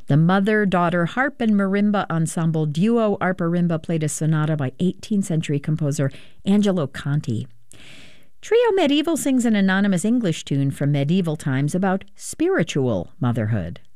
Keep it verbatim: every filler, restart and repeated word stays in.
The mother-daughter harp and marimba ensemble duo Arpa-Rimba played a sonata by eighteenth century composer Angelo Conti. Trio Medieval sings an anonymous English tune from medieval times about spiritual motherhood.